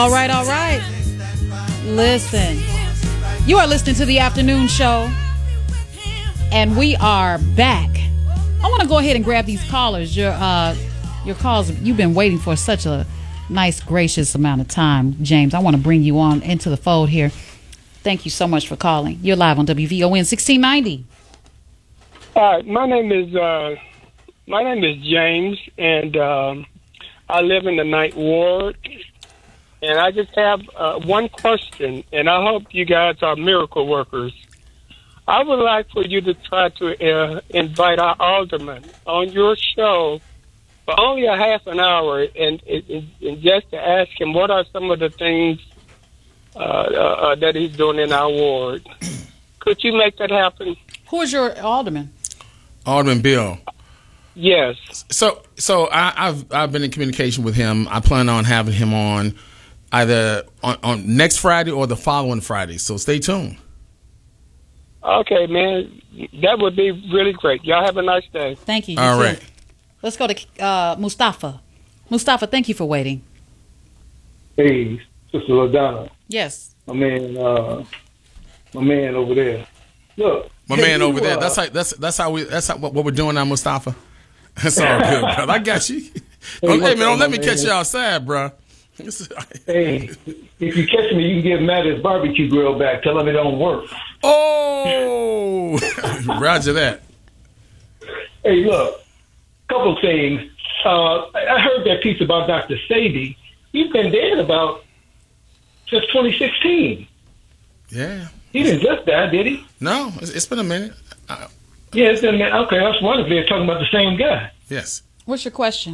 All right, all right. Listen, you are listening to the afternoon show, and we are back. I want to go ahead and grab these callers. Your calls, you've been waiting for such a nice, gracious amount of time, James. I want to bring you on into the fold here. Thank you so much for calling. You're live on WVON 1690. My name is James, and I live in the Ninth Ward. And I just have one question, and I hope you guys are miracle workers. I would like for you to try to invite our alderman on your show for only a half an hour, and just to ask him what are some of the things that he's doing in our ward. Could you make that happen? Who is your alderman? Alderman Bill. Yes. So I've been in communication with him. I plan on having him on either on next Friday or the following Friday. So stay tuned. Okay, man. That would be really great. Y'all have a nice day. Thank you. All right. Let's go to Mustafa. Mustafa, thank you for waiting. Hey, Sister LaDonna. Yes. My man over there. Look. My man over there. That's what we're doing now, Mustafa. That's all good, brother. I got you. Hey, man, don't let me catch you outside, bro. Hey, if you catch me, you can give Matt his barbecue grill back. Tell him it don't work. Oh, Roger that. Hey, look, couple things. I heard that piece about Dr. Sebi. He's been dead about since 2016. Yeah. He didn't just die, did he? No, it's been a minute. Yeah, it's been a minute. Okay, that's wonderful. They're talking about the same guy. Yes. What's your question?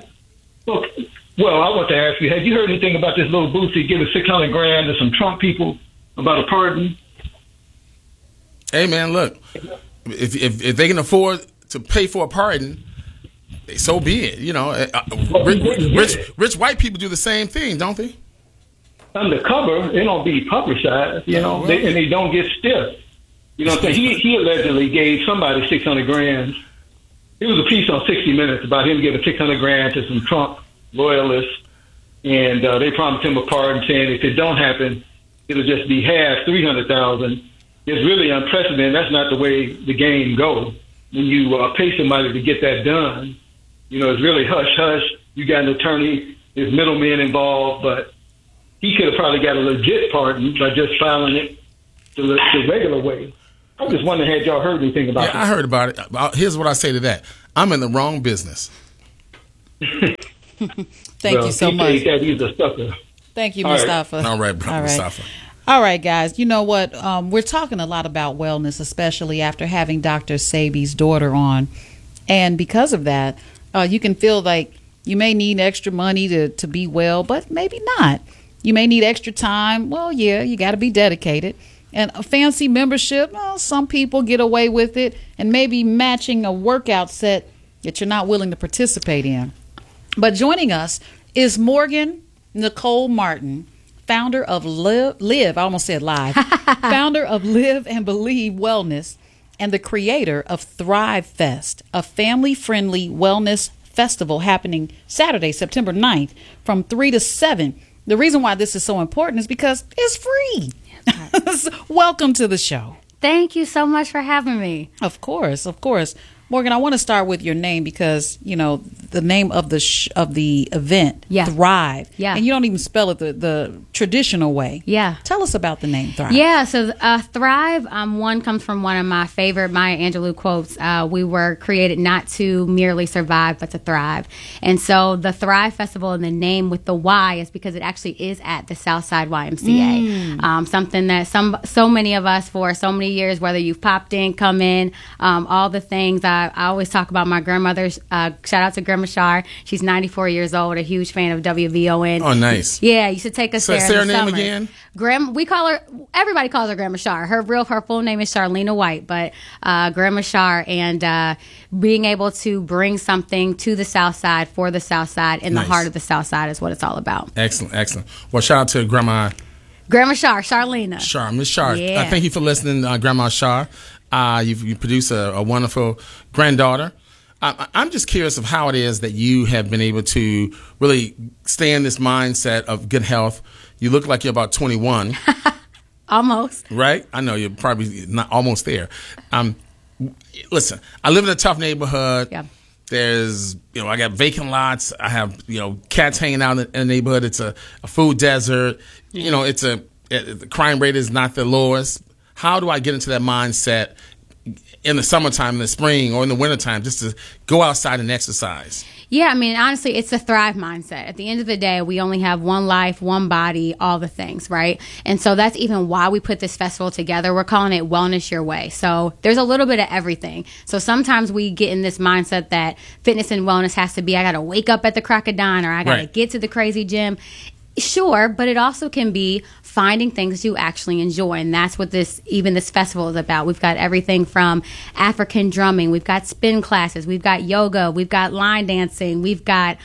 Well, I want to ask you, have you heard anything about this little Boosie giving $600,000 to some Trump people about a pardon? Hey, man, look, if they can afford to pay for a pardon, so be it. You know, rich white people do the same thing, don't they? Undercover, they don't be publicized, you know, and they don't get stiff. You know what I'm saying? He allegedly gave somebody $600,000. There was a piece on 60 Minutes about him giving $600,000 to some Trump loyalists, and they promised him a pardon, saying if it don't happen, it'll just be half, $300,000. It's really unprecedented. That's not the way the game goes. When you pay somebody to get that done, you know, it's really hush-hush. You got an attorney, there's middlemen involved, but he could have probably got a legit pardon by just filing it the regular way. I'm just wondering, had y'all heard anything about that? I heard about it. Here's what I say to that. I'm in the wrong business. Thank you so much. He's a sucker. Thank you, Mustafa. All right, bro, Mustafa. All right, guys. You know what? We're talking a lot about wellness, especially after having Dr. Sebi's daughter on. And because of that, you can feel like you may need extra money to be well, but maybe not. You may need extra time. Well, yeah, you got to be dedicated. And a fancy membership, well, some people get away with it. And maybe matching a workout set that you're not willing to participate in. But joining us is Morgan Nicole Martin, founder of Live, I almost said live, founder of Live and Believe Wellness, and the creator of Thrive Fest, a family-friendly wellness festival happening Saturday, September 9th from 3 to 7. The reason why this is so important is because it's free. Welcome to the show. Thank you so much for having me. Of course, of course. Morgan, I want to start with your name because, you know, the name of the event, Thrive. Yeah. And you don't even spell it the traditional way. Yeah. Tell us about the name Thrive. Yeah, so Thrive, one comes from one of my favorite Maya Angelou quotes. We were created not to merely survive, but to thrive. And so the Thrive Festival and the name with the Y is because it actually is at the Southside YMCA. Something that so many of us for so many years, whether you've popped in, come in, all the things. I always talk about my grandmother. Shout out to Grandma Shar. She's 94 years old, a huge fan of WVON. Oh, nice. Yeah, you should take us there. Say her name summer. again? We call her, everybody calls her Grandma Shar. Her full name is Charlena White, but Grandma Shar, and being able to bring something to the South Side for the South Side in the heart of the South Side is what it's all about. Excellent, excellent. Well, shout out to Grandma Shar, Charlena. Shar, Miss Shar. Yeah. Thank you for listening, Grandma Shar. You produce a wonderful granddaughter. I'm just curious of how it is that you have been able to really stay in this mindset of good health. You look like you're about 21. Almost. Right? I know you're probably not almost there. Listen, I live in a tough neighborhood. Yeah. There's, I got vacant lots. I have, cats hanging out in the neighborhood. It's a food desert. The crime rate is not the lowest. How do I get into that mindset in the summertime, in the spring, or in the wintertime, just to go outside and exercise? Yeah, I mean, honestly, it's a thrive mindset. At the end of the day, we only have one life, one body, all the things, right? And so that's even why we put this festival together. We're calling it Wellness Your Way. So there's a little bit of everything. So sometimes we get in this mindset that fitness and wellness has to be, I got to wake up at the crack of dawn, or I got to get to the crazy gym. Sure, but it also can be finding things you actually enjoy, and that's what this festival is about. We've got everything from African drumming, we've got spin classes, we've got yoga, we've got line dancing, we've got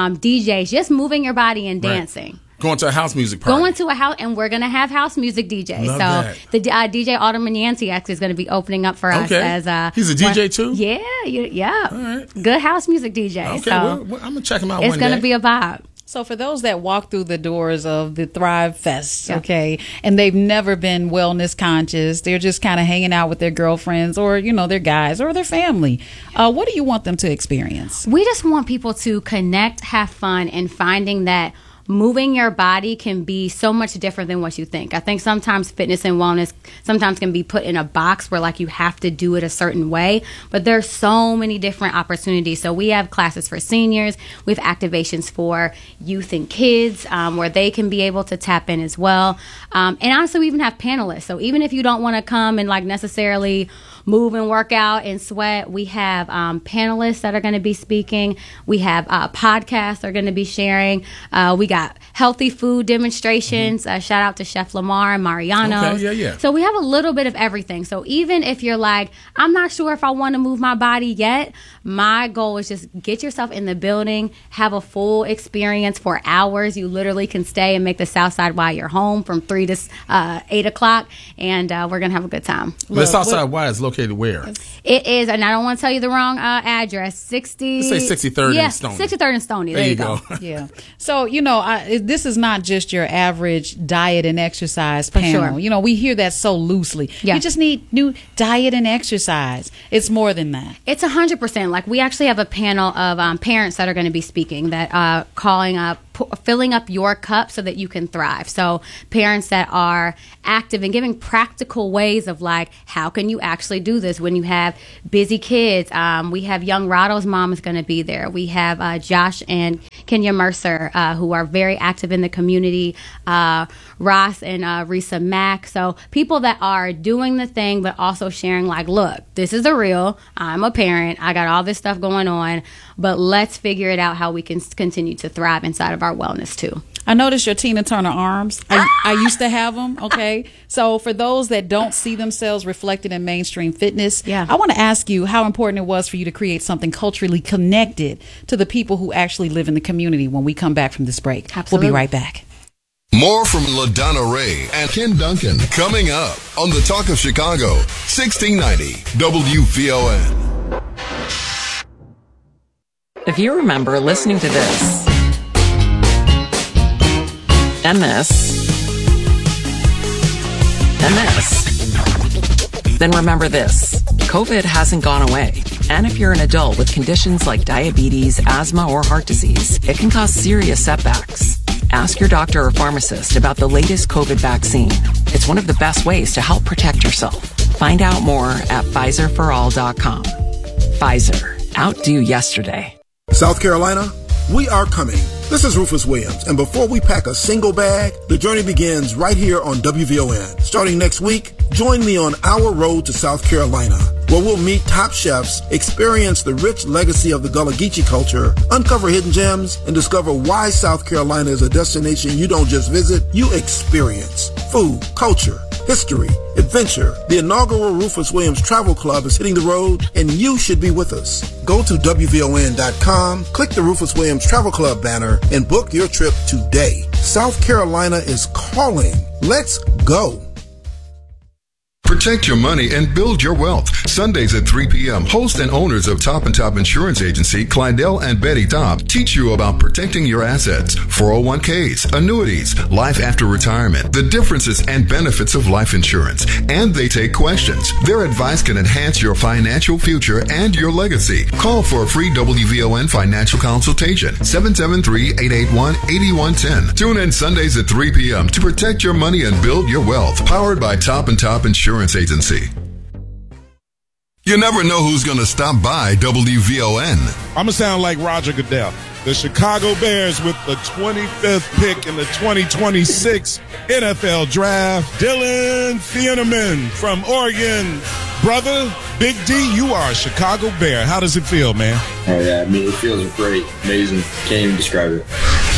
DJs, just moving your body and dancing. Right. Going to a house music party. Going to a house, and we're going to have house music DJs. Love so that. the DJ Alderman Yancey actually is going to be opening up for us as he's a DJ too. Yeah. All right. Good house music DJ. Okay, so well, I'm gonna check him out. It's one going day. to be a vibe. So for those that walk through the doors of the Thrive Fest, and they've never been wellness conscious, they're just kind of hanging out with their girlfriends or, their guys or their family. What do you want them to experience? We just want people to connect, have fun, and finding that moving your body can be so much different than what you think. I think sometimes fitness and wellness sometimes can be put in a box where like you have to do it a certain way, but there's so many different opportunities. So we have classes for seniors, we have activations for youth and kids where they can be able to tap in as well. And honestly, we even have panelists. So even if you don't want to come and like necessarily move and work out and sweat, we have panelists that are going to be speaking. We have podcasts that are going to be sharing. We got healthy food demonstrations. Shout out to Chef Lamar and Mariano's. Okay, yeah. So we have a little bit of everything. So even if you're like, I'm not sure if I want to move my body yet, my goal is just get yourself in the building, have a full experience for hours. You literally can stay and make the Southside Y your home from 3 to 8 o'clock, and we're going to have a good time. The Southside Y is located where? It is, and I don't want to tell you the wrong address. 60. Let's say 63rd and Stony. 63rd and Stony. There you go. Yeah. So, this is not just your average diet and exercise panel. Sure. We hear that so loosely. Yeah. You just need new diet and exercise. It's more than that. It's 100%. Like, we actually have a panel of parents that are going to be speaking that filling up your cup so that you can thrive. So parents that are active and giving practical ways of like, how can you actually do this when you have busy kids? We have Young Rado's mom is going to be there. We have Josh and Kenya Mercer who are very active in the community. Ross and Risa Mack. So people that are doing the thing but also sharing like, look, this is the real. I'm a parent. I got all this stuff going on, but let's figure it out how we can continue to thrive inside of our wellness too. I noticed your Tina Turner arms. I used to have them. Okay. So for those that don't see themselves reflected in mainstream fitness, I want to ask you how important it was for you to create something culturally connected to the people who actually live in the community when we come back from this break. Absolutely. We'll be right back. More from LaDonna Ray and Ken Duncan coming up on the Talk of Chicago, 1690 WVON. If you remember listening to this and this and this, then remember this. COVID hasn't gone away. And if you're an adult with conditions like diabetes, asthma, or heart disease, it can cause serious setbacks. Ask your doctor or pharmacist about the latest COVID vaccine. It's one of the best ways to help protect yourself. Find out more at PfizerForAll.com. Pfizer. Outdo yesterday. South Carolina, we are coming. This is Rufus Williams, and before we pack a single bag, the journey begins right here on WVON. Starting next week, join me on our road to South Carolina, where we'll meet top chefs, experience the rich legacy of the Gullah Geechee culture, uncover hidden gems, and discover why South Carolina is a destination you don't just visit, you experience. Food, culture, history, adventure. The inaugural Rufus Williams Travel Club is hitting the road, and you should be with us. Go to WVON.com, click the Rufus Williams Travel Club banner, and book your trip today. South Carolina is calling. Let's go. Protect your money and build your wealth. Sundays at 3 p.m., host and owners of Top and Top Insurance Agency, Clydell and Betty Top, teach you about protecting your assets, 401ks, annuities, life after retirement, the differences and benefits of life insurance, and they take questions. Their advice can enhance your financial future and your legacy. Call for a free WVON financial consultation, 773-881-8110. Tune in Sundays at 3 p.m. to protect your money and build your wealth. Powered by Top and Top Insurance Agency. You never know who's going to stop by WVON. I'm going to sound like Roger Goodell. The Chicago Bears with the 25th pick in the 2026 NFL Draft. Dylan Thieneman from Oregon. Brother, Big D, you are a Chicago Bear. How does it feel, man? Oh, yeah. I mean, it feels great. Amazing. Can't even describe it.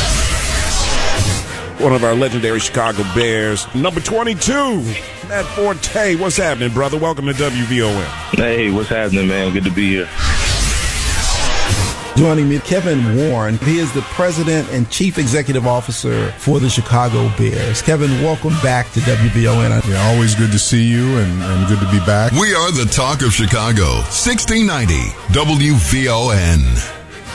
One of our legendary Chicago Bears. Number 22, Matt Forte. What's happening, brother? Welcome to WVON. Hey, what's happening, man? Good to be here. Joining me, Kevin Warren. He is the president and chief executive officer for the Chicago Bears. Kevin, welcome back to WVON. Yeah, always good to see you and good to be back. We are the talk of Chicago, 1690 WVON.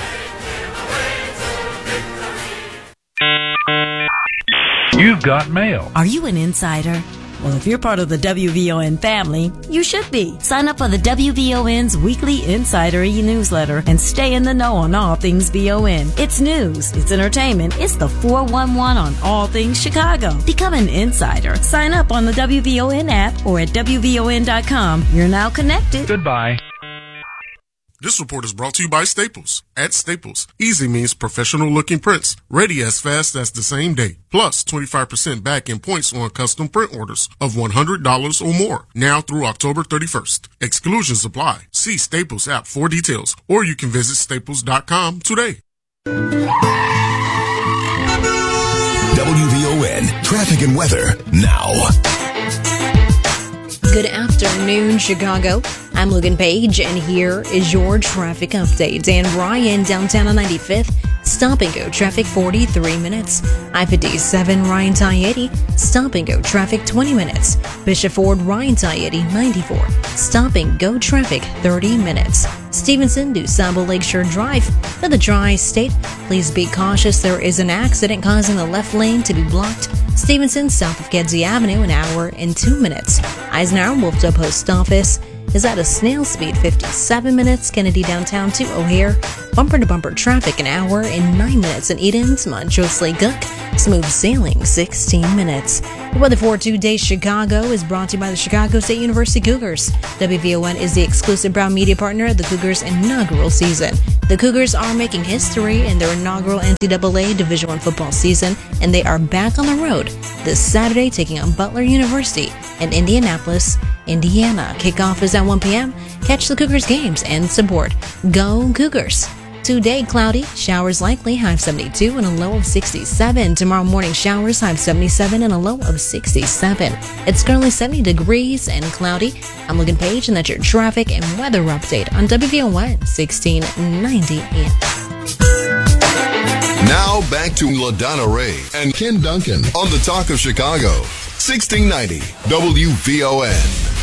You've got mail. Are you an insider? Well, if you're part of the WVON family, you should be. Sign up for the WVON's weekly Insider e-newsletter and stay in the know on all things VON. It's news, it's entertainment, it's the 411 on all things Chicago. Become an insider. Sign up on the WVON app or at WVON.com. You're now connected. Goodbye. This report is brought to you by Staples. At Staples, easy means professional-looking prints, ready as fast as the same day. Plus, 25% back in points on custom print orders of $100 or more. Now through October 31st. Exclusions apply. See Staples app for details, or you can visit staples.com today. WVON, traffic and weather, now. Good afternoon, Chicago. I'm Logan Page, and here is your traffic update. Dan Ryan, downtown on 95th. Stop and go traffic 43 minutes. I-57 Ryan Tie-80. Stop and go traffic 20 minutes. Bishop Ford Ryan Tie-80 94. Stop and go traffic 30 minutes. Stevenson to Sabo Lakeshore Drive. For the Tri-State, please be cautious. There is an accident causing the left lane to be blocked. Stevenson south of Kedzie Avenue, an hour and 2 minutes. Eisenhower Wolfdale Post Office is at a snail speed 57 minutes. Kennedy downtown to O'Hare. Bumper to bumper traffic an hour and 9 minutes. In Edens, Montrose Lake Cook. Smooth sailing 16 minutes. The weather for today's Chicago is brought to you by the Chicago State University Cougars. WVON is the exclusive Brown media partner of the Cougars' inaugural season. The Cougars are making history in their inaugural NCAA Division I football season, and they are back on the road this Saturday taking on Butler University in Indianapolis, Indiana. Kickoff is at 1 p.m. Catch the Cougars games and support. Go Cougars! Today, cloudy, showers likely, high of 72 and a low of 67. Tomorrow morning, showers, high of 77 and a low of 67. It's currently 70 degrees and cloudy. I'm Logan Page, and that's your traffic and weather update on WVON 1690 AM. Now back to LaDonna Ray and Ken Duncan on the Talk of Chicago, 1690 WVON.